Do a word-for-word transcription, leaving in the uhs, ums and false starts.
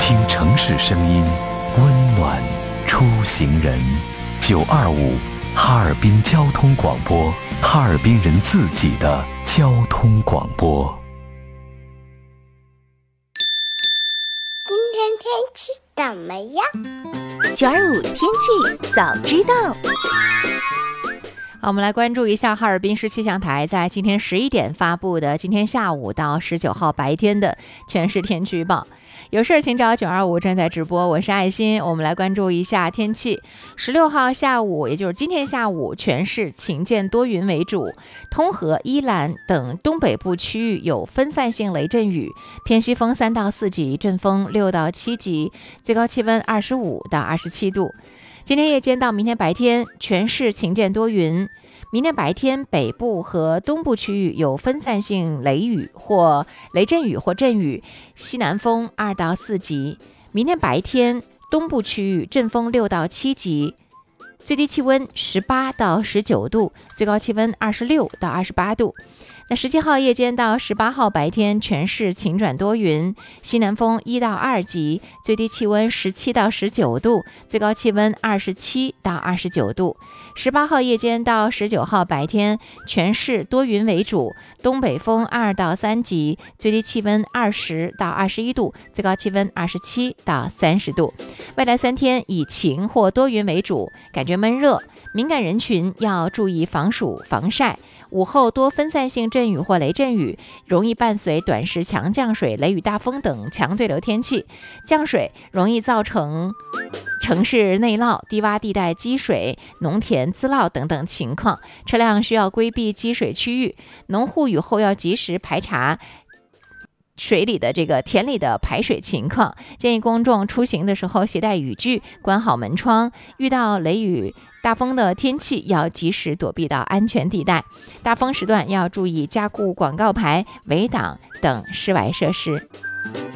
听城市声音，温暖出行人。九二五哈尔滨交通广播，哈尔滨人自己的交通广播。 今天天气怎么样？ 九二五天气早知道。 好，我们来关注一下哈尔滨市气象台在今天十一点发布的今天下午到十九号白天的全市天气预报。有事请找九二五，正在直播，我是爱心。我们来关注一下天气。十六号下午，也就是今天下午，全市晴间多云为主，通河、伊兰等东北部区域有分散性雷阵雨，偏西风三到四级，阵风六到七级，最高气温二十五到二十七度。今天夜间到明天白天，全市晴间多云。明天白天，北部和东部区域有分散性雷雨或雷阵雨或阵雨，西南风二到四级。明天白天，东部区域阵风六到七级，最低气温十八到十九度，最高气温二十六到二十八度。那十七号夜间到十八号白天，全市晴转多云，西南风一到二级，最低气温十七到十九度，最高气温二十七到二十九度。十八号夜间到十九号白天，全市多云为主，东北风二到三级，最低气温二十到二十一度，最高气温二十七到三十度。未来三天以晴或多云为主，感觉闷热，敏感人群要注意防暑防晒。午后多分散性阵雨或雷阵雨，容易伴随短时强降水、雷雨大风等强对流天气。降水容易造成城市内涝、低洼地带积水、农田滋涝等等情况，车辆需要规避积水区域。农户雨后要及时排查水里的这个田里的排水情况，建议公众出行的时候携带雨具，关好门窗。遇到雷雨大风的天气，要及时躲避到安全地带。大风时段要注意加固广告牌、围挡等室外设施。